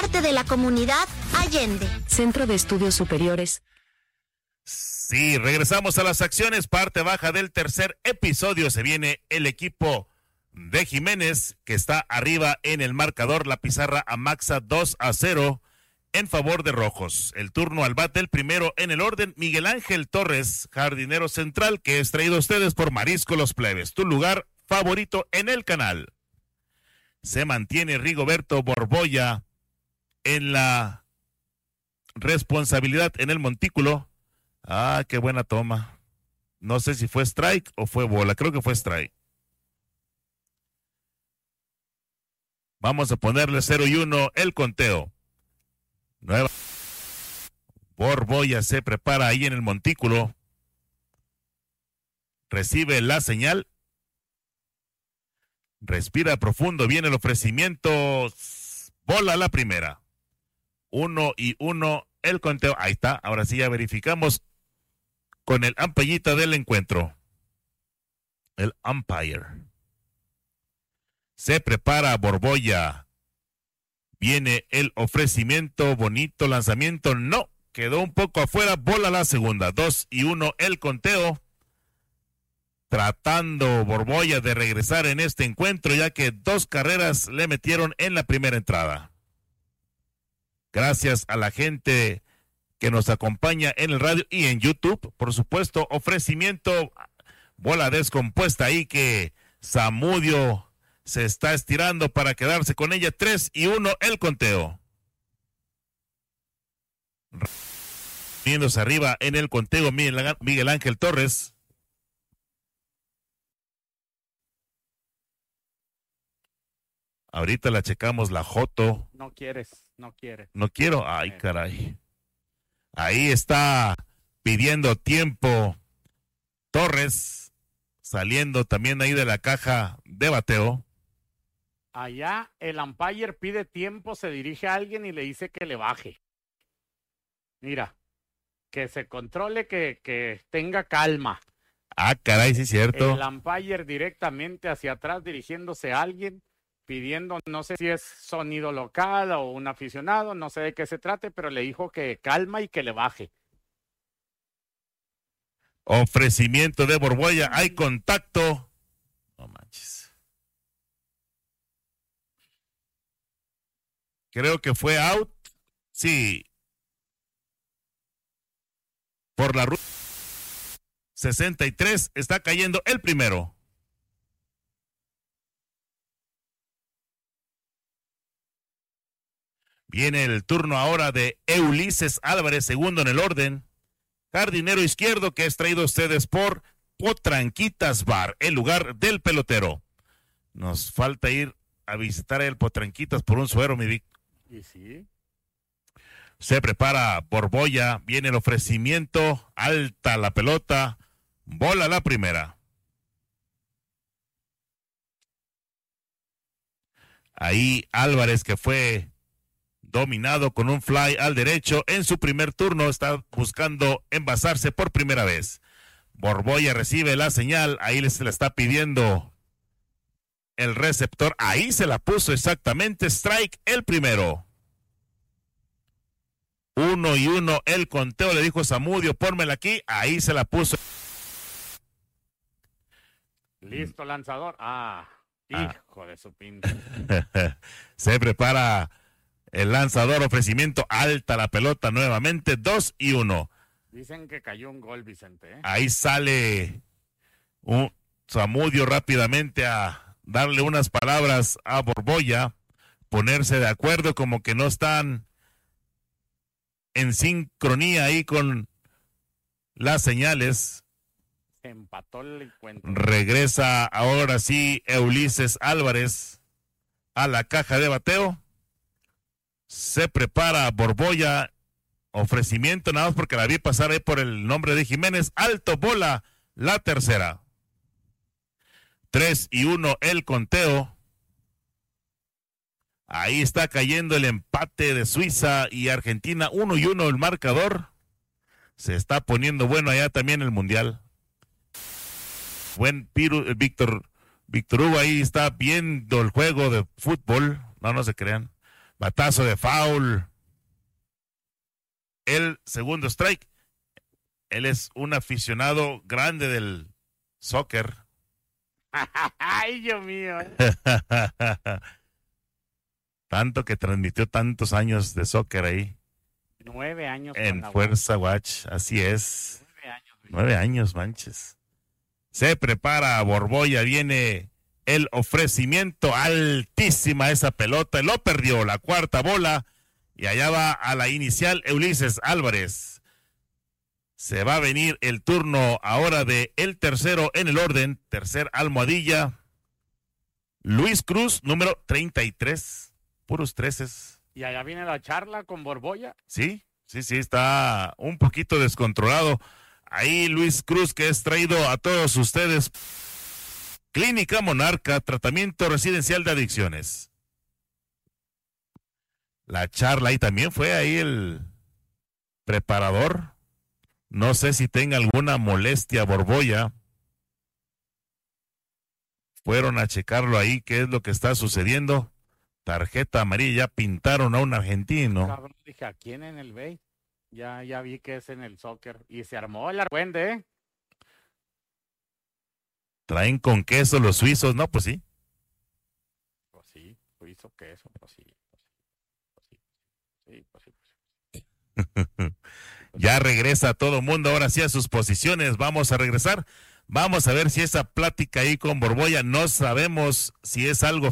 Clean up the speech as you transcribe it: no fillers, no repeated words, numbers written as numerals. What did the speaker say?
parte de la comunidad Allende. Centro de Estudios Superiores. Sí, regresamos a las acciones, parte baja del tercer episodio. Se viene el equipo de Jiménez, que está arriba en el marcador. La pizarra amaxa 2-0 en favor de Rojos. El turno al bate, el primero en el orden, Miguel Ángel Torres, jardinero central, que es traído a ustedes por Marisco Los Plebes, tu lugar favorito en el canal. Se mantiene Rigoberto Borbolla en la responsabilidad en el montículo. Ah, qué buena toma. No sé si fue strike o fue bola. Creo que fue strike. Vamos a ponerle 0-1 el conteo. Nueva. Borbolla se prepara ahí en el montículo. Recibe la señal. Respira profundo. Viene el ofrecimiento. Bola la primera. 1-1 el conteo. Ahí está. Ahora sí ya verificamos con el umpirita del encuentro. El umpire. Se prepara Borbolla. Viene el ofrecimiento. Bonito lanzamiento. No. Quedó un poco afuera. Bola la segunda. 2-1 el conteo. Tratando Borbolla de regresar en este encuentro, ya que 2 carreras le metieron en la primera entrada. Gracias a la gente que nos acompaña en el radio y en YouTube. Por supuesto, ofrecimiento, bola descompuesta ahí que Zamudio se está estirando para quedarse con ella. 3-1 el conteo. Viéndose arriba en el conteo Miguel Ángel Torres. Ahorita la checamos la Joto. No quieres. No quiero. Ay, caray. Ahí está pidiendo tiempo Torres, saliendo también ahí de la caja de bateo. Allá el umpire pide tiempo, se dirige a alguien y le dice que le baje. Mira, que se controle, que tenga calma. Ah, caray, sí es cierto. El umpire directamente hacia atrás dirigiéndose a alguien, pidiendo, no sé si es sonido local o un aficionado, no sé de qué se trate, pero le dijo que calma y que le baje. Ofrecimiento de Borbolla, hay contacto. No manches. Creo que fue out. Sí. Por la ruta 63 está cayendo el primero. Viene el turno ahora de Ulises Álvarez, segundo en el orden. Jardinero izquierdo, que es traído a ustedes por Potranquitas Bar, el lugar del pelotero. Nos falta ir a visitar el Potranquitas por un suero, mi Vic. ¿Y sí? Se prepara Borbolla, viene el ofrecimiento, alta la pelota, bola la primera. Ahí Álvarez, que fue dominado con un fly al derecho en su primer turno, está buscando envasarse por primera vez. Borbolla recibe la señal, ahí se le está pidiendo el receptor, ahí se la puso exactamente, strike el primero. 1-1 el conteo, le dijo Zamudio, pónmela aquí, ahí se la puso. Listo, lanzador. Hijo de su pinta. Se prepara el lanzador, ofrecimiento, alta la pelota nuevamente, 2-1. Dicen que cayó un gol, Vicente. Ahí sale un Zamudio rápidamente a darle unas palabras a Borbolla, ponerse de acuerdo, como que no están en sincronía ahí con las señales. Se empató el encuentro. Regresa ahora sí Ulises Álvarez a la caja de bateo. Se prepara Borbolla, ofrecimiento nada más porque la vi pasar ahí por el nombre de Jiménez, alto, bola, la tercera. 3-1 el conteo. Ahí está cayendo el empate de Suiza y Argentina, 1-1 el marcador. Se está poniendo bueno allá también el mundial. Buen Víctor Hugo ahí está viendo el juego de fútbol, no se crean. Batazo de foul. El segundo strike. Él es un aficionado grande del soccer. Ay, Dios mío. Tanto que transmitió tantos años de soccer ahí. 9 años. En Fuerza Watch, así es. 9 años. 9 años, manches. Se prepara Borbolla, viene el ofrecimiento, altísima esa pelota, lo perdió, la cuarta bola, y allá va a la inicial Ulises Álvarez. Se va a venir el turno ahora de el tercero en el orden, tercer almohadilla, Luis Cruz, número 33, puros 13. Y allá viene la charla con Borbolla. Sí, está un poquito descontrolado. Ahí Luis Cruz, que es traído a todos ustedes. Clínica Monarca, tratamiento residencial de adicciones. La charla, ahí también fue ahí el preparador. No sé si tenga alguna molestia Borbolla. Fueron a checarlo ahí, qué es lo que está sucediendo. Tarjeta amarilla, ya pintaron a un argentino. Cabrón, dije, ¿a quién en el Bay? Ya vi que es en el soccer. Y se armó el argüende, ¿eh? Traen con queso los suizos, ¿no? Pues sí. Pues sí, suizo queso, pues sí. Ya regresa todo mundo, ahora sí a sus posiciones. Vamos a regresar. Vamos a ver si esa plática ahí con Borbolla, no sabemos si es algo